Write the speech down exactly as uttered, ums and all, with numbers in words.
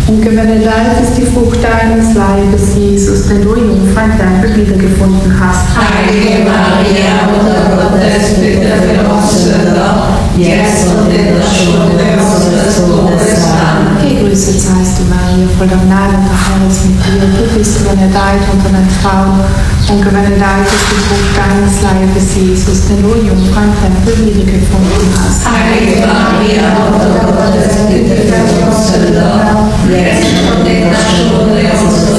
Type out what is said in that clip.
Und gebenedeit ist die Frucht deines Leibes, Jesus, den du Jungfrau im Tempel wiedergefunden hast. Heilige Maria, Mutter Gottes, bitte für uns Sünder, jetzt und in der Stunde unseres Todes. Amen. Gegrüßet seist du, Maria, voll der Gnade, der Herr ist mit dir. Du bist benedeit unter den Frauen und gebenedeit ist die Frucht deines Leibes, Jesus, den du Jungfrau im Tempel wiedergefunden hast. Heilige Maria, Mutter Gottes, bitte für uns Sünder, jetzt